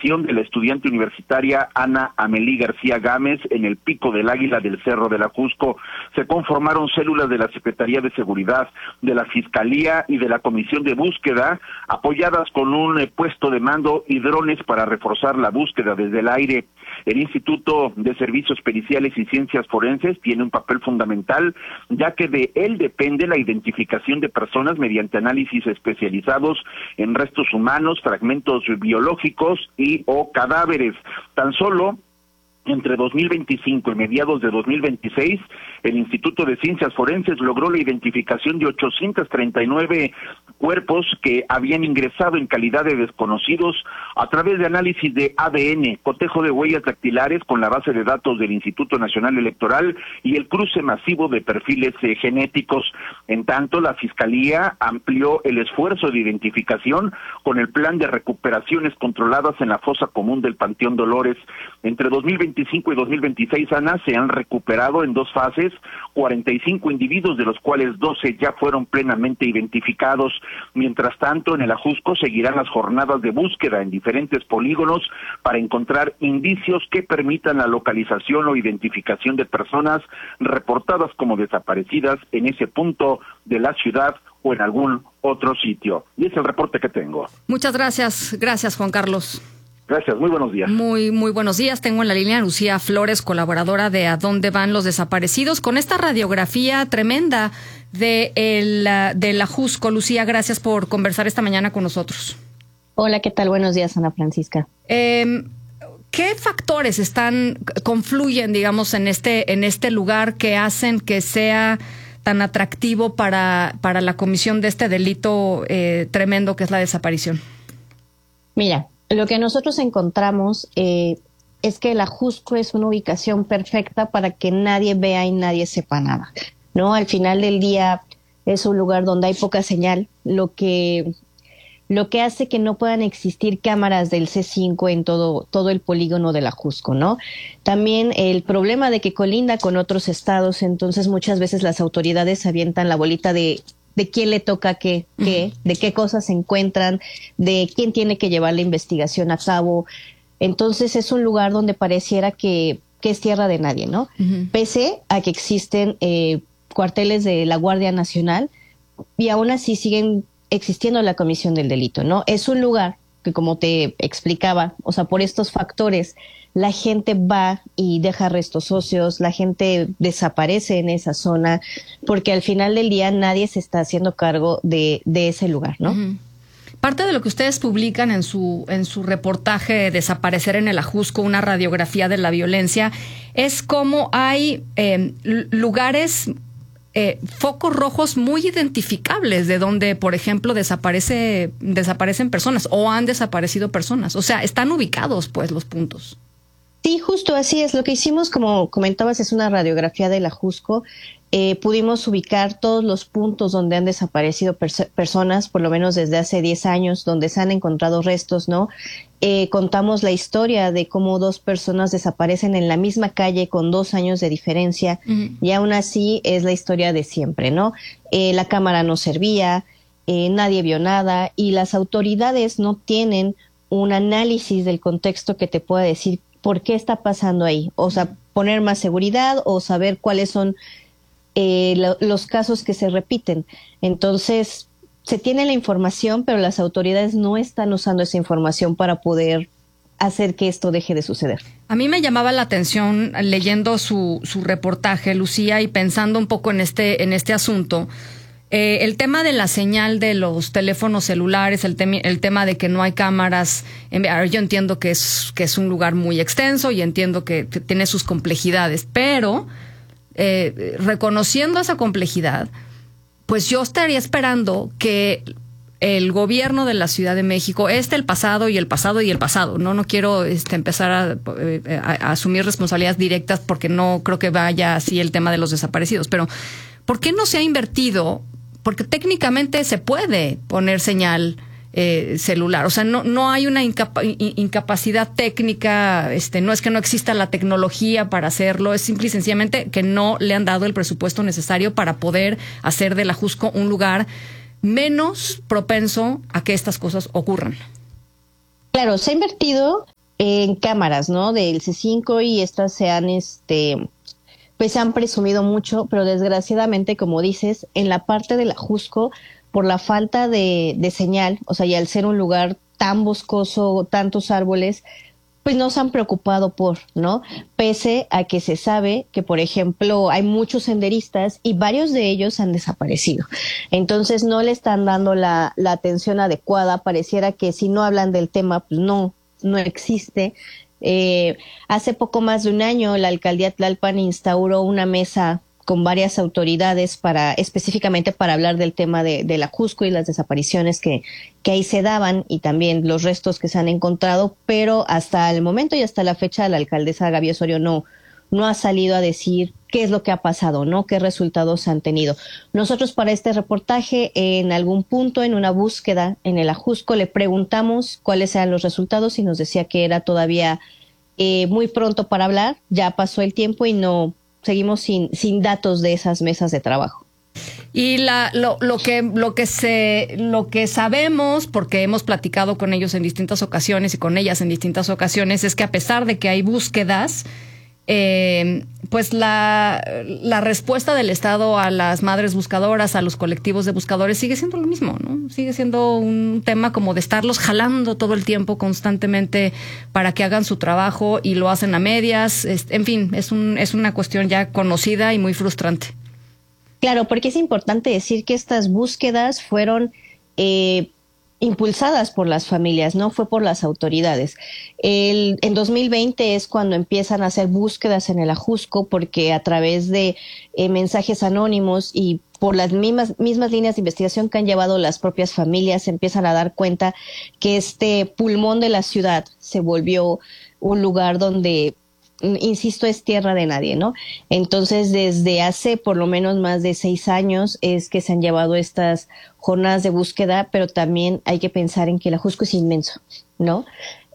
desaparición de la estudiante universitaria Ana Amelí García Gámez en el Pico del Águila del Cerro del Ajusco. Se conformaron células de la Secretaría de Seguridad, de la Fiscalía y de la Comisión de Búsqueda, apoyadas con un puesto de mando y drones para reforzar la búsqueda desde el aire. El Instituto de Servicios Periciales y Ciencias Forenses tiene un papel fundamental, ya que de él depende la identificación de personas mediante análisis especializados en restos humanos, fragmentos biológicos y o cadáveres. Tan solo entre 2025 y mediados de 2026, el Instituto de Ciencias Forenses logró la identificación de 839 cuerpos que habían ingresado en calidad de desconocidos a través de análisis de ADN, cotejo de huellas dactilares con la base de datos del Instituto Nacional Electoral y el cruce masivo de perfiles genéticos. En tanto, la Fiscalía amplió el esfuerzo de identificación con el plan de recuperaciones controladas en la fosa común del Panteón Dolores. Entre 2025 y 2026, Ana, se han recuperado en dos fases 45 individuos, de los cuales 12 ya fueron plenamente identificados. Mientras tanto, en el Ajusco seguirán las jornadas de búsqueda en diferentes polígonos para encontrar indicios que permitan la localización o identificación de personas reportadas como desaparecidas en ese punto de la ciudad o en algún otro sitio. Y es el reporte que tengo. Muchas gracias. Gracias, Juan Carlos. Gracias, muy buenos días. Muy buenos días. Tengo en la línea a Lucía Flores, colaboradora de ¿A dónde van los desaparecidos?, con esta radiografía tremenda del Ajusco. Lucía, gracias por conversar esta mañana con nosotros. Hola, ¿qué tal? Buenos días, Ana Francisca. ¿Qué factores confluyen, digamos, en este lugar que hacen que sea tan atractivo para la comisión de este delito tremendo que es la desaparición? Mira, lo que nosotros encontramos es que el Ajusco es una ubicación perfecta para que nadie vea y nadie sepa nada, ¿no? Al final del día es un lugar donde hay poca señal, lo que hace que no puedan existir cámaras del C5 en todo el polígono del Ajusco, ¿no? También el problema de que colinda con otros estados, entonces muchas veces las autoridades avientan la bolita de quién le toca qué, de qué cosas se encuentran, de quién tiene que llevar la investigación a cabo. Entonces es un lugar donde pareciera que es tierra de nadie, ¿no? Uh-huh. Pese a que existen cuarteles de la Guardia Nacional y aún así siguen existiendo la comisión del delito, ¿no? Es un lugar que, como te explicaba, o sea, por estos factores, la gente va y deja restos óseos, la gente desaparece en esa zona, porque al final del día nadie se está haciendo cargo de ese lugar, ¿no? Uh-huh. Parte de lo que ustedes publican en su reportaje Desaparecer en el Ajusco, una radiografía de la violencia, es cómo hay lugares, focos rojos muy identificables de donde, por ejemplo, desaparecen personas o han desaparecido personas. O sea, están ubicados, pues, los puntos. Sí, justo así es. Lo que hicimos, como comentabas, es una radiografía del Ajusco. Pudimos ubicar todos los puntos donde han desaparecido personas, por lo menos desde hace 10 años, donde se han encontrado restos, ¿no? Contamos la historia de cómo 2 personas desaparecen en la misma calle con 2 años de diferencia, uh-huh. Y aún así es la historia de siempre, ¿no? La cámara no servía, nadie vio nada y las autoridades no tienen un análisis del contexto que te pueda decir por qué está pasando ahí. O sea, poner más seguridad o saber cuáles son los casos que se repiten. Entonces, se tiene la información, pero las autoridades no están usando esa información para poder hacer que esto deje de suceder. A mí me llamaba la atención leyendo su reportaje, Lucía, y pensando un poco en este asunto. El tema de la señal de los teléfonos celulares, el tema de que no hay cámaras. Yo entiendo que es un lugar muy extenso y entiendo que tiene sus complejidades, pero reconociendo esa complejidad, pues yo estaría esperando que el gobierno de la Ciudad de México, el pasado y el pasado y el pasado, no quiero empezar a asumir responsabilidades directas porque no creo que vaya así el tema de los desaparecidos, pero ¿por qué no se ha invertido? Porque técnicamente se puede poner señal celular, o sea, no hay una incapacidad técnica, no es que no exista la tecnología para hacerlo, es simple y sencillamente que no le han dado el presupuesto necesario para poder hacer del Ajusco un lugar menos propenso a que estas cosas ocurran. Claro, se ha invertido, en cámaras, ¿no? Del C5 y estas pues se han presumido mucho, pero desgraciadamente, como dices, en la parte de la Jusco, por la falta de señal, o sea, y al ser un lugar tan boscoso, tantos árboles, pues no se han preocupado por, ¿no? Pese a que se sabe que, por ejemplo, hay muchos senderistas y varios de ellos han desaparecido. Entonces no le están dando la atención adecuada. Pareciera que si no hablan del tema, pues no existe. Hace poco más de un año, la alcaldía Tlalpan instauró una mesa con varias autoridades específicamente para hablar del tema de la Jusco y las desapariciones que ahí se daban y también los restos que se han encontrado, pero hasta el momento y hasta la fecha la alcaldesa Gaby Osorio no ha salido a decir qué es lo que ha pasado, ¿no? Qué resultados han tenido. Nosotros para este reportaje, en algún punto, en una búsqueda en el Ajusco, le preguntamos cuáles eran los resultados y nos decía que era todavía muy pronto para hablar, ya pasó el tiempo y no seguimos sin datos de esas mesas de trabajo. Y lo que sabemos, porque hemos platicado con ellos en distintas ocasiones y con ellas en distintas ocasiones, es que a pesar de que hay búsquedas, pues la respuesta del Estado a las madres buscadoras, a los colectivos de buscadores, sigue siendo lo mismo, ¿no? Sigue siendo un tema como de estarlos jalando todo el tiempo constantemente para que hagan su trabajo y lo hacen a medias. En fin, es una cuestión ya conocida y muy frustrante. Claro, porque es importante decir que estas búsquedas fueron impulsadas por las familias, no fue por las autoridades. En 2020 es cuando empiezan a hacer búsquedas en el Ajusco, porque a través de mensajes anónimos y por las mismas líneas de investigación que han llevado las propias familias, se empiezan a dar cuenta que este pulmón de la ciudad se volvió un lugar donde, insisto, es tierra de nadie, ¿no? Entonces, desde hace por lo menos más de 6 años es que se han llevado estas jornadas de búsqueda, pero también hay que pensar en que el Ajusco es inmenso, ¿no?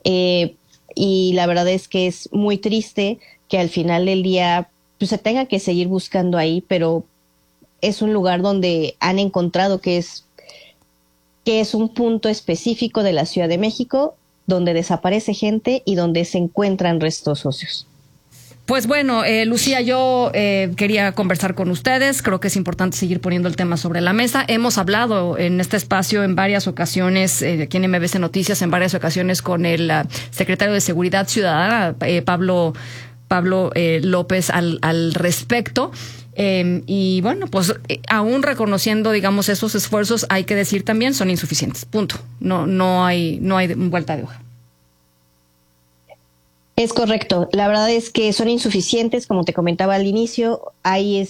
Y la verdad es que es muy triste que al final del día pues, se tenga que seguir buscando ahí, pero es un lugar donde han encontrado que es un punto específico de la Ciudad de México donde desaparece gente y donde se encuentran restos óseos. Pues bueno, Lucía, yo quería conversar con ustedes. Creo que es importante seguir poniendo el tema sobre la mesa. Hemos hablado en este espacio en varias ocasiones, aquí en MBC Noticias, en varias ocasiones con el secretario de Seguridad Ciudadana, Pablo López, al respecto. Y bueno, pues aún reconociendo, digamos, esos esfuerzos, hay que decir también son insuficientes. Punto. No hay vuelta de hoja. Es correcto. La verdad es que son insuficientes, como te comentaba al inicio. Hay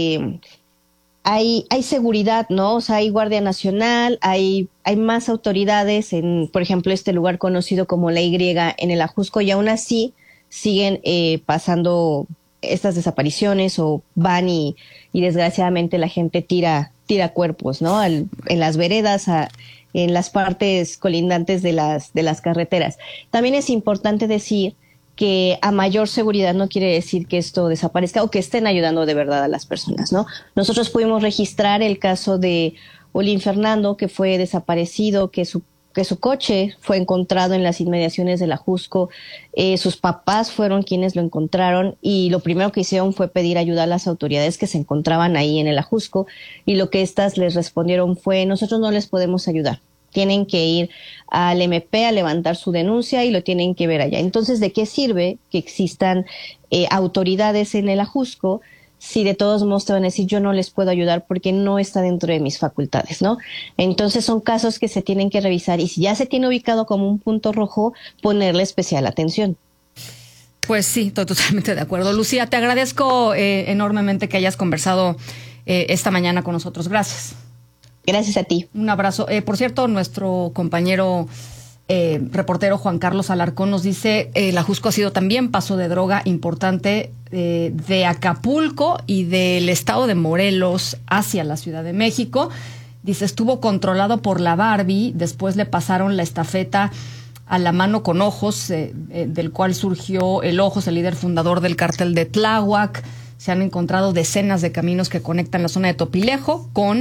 seguridad, ¿no? O sea, hay Guardia Nacional, hay más autoridades en, por ejemplo, este lugar conocido como la Y en el Ajusco, y aún así siguen pasando estas desapariciones o van y desgraciadamente la gente tira cuerpos, ¿no? En las veredas, en las partes colindantes de las carreteras. También es importante decir que a mayor seguridad no quiere decir que esto desaparezca o que estén ayudando de verdad a las personas, ¿no? Nosotros pudimos registrar el caso de Olin Fernando, que fue desaparecido, que su coche fue encontrado en las inmediaciones del Ajusco. Sus papás fueron quienes lo encontraron y lo primero que hicieron fue pedir ayuda a las autoridades que se encontraban ahí en el Ajusco, y lo que éstas les respondieron fue: nosotros no les podemos ayudar. Tienen que ir al MP a levantar su denuncia y lo tienen que ver allá. Entonces, ¿de qué sirve que existan autoridades en el Ajusco si de todos modos te van a decir yo no les puedo ayudar porque no está dentro de mis facultades, ¿no? Entonces son casos que se tienen que revisar y si ya se tiene ubicado como un punto rojo, ponerle especial atención. Pues sí, estoy totalmente de acuerdo. Lucía, te agradezco enormemente que hayas conversado esta mañana con nosotros. Gracias. Gracias a ti. Un abrazo. Por cierto, nuestro compañero reportero Juan Carlos Alarcón nos dice el Ajusco ha sido también paso de droga importante de Acapulco y del estado de Morelos hacia la Ciudad de México. Dice, estuvo controlado por la Barbie, después le pasaron la estafeta a la mano con Ojos, del cual surgió el Ojos, el líder fundador del cártel de Tláhuac. Se han encontrado decenas de caminos que conectan la zona de Topilejo con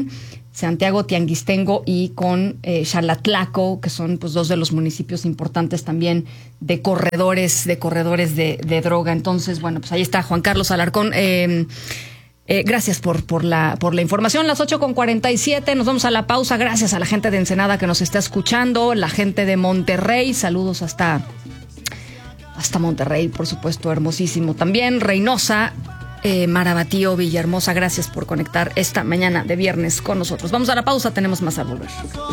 Santiago Tianguistengo y con Xalatlaco, que son pues 2 de los municipios importantes también de corredores de droga. Entonces, bueno, pues ahí está Juan Carlos Alarcón. Gracias por la información. Las 8:47, nos vamos a la pausa. Gracias a la gente de Ensenada que nos está escuchando, la gente de Monterrey, saludos hasta Monterrey, por supuesto, hermosísimo también. Reynosa, Marabatío, Villahermosa, gracias por conectar esta mañana de viernes con nosotros. Vamos a la pausa, tenemos más a volver.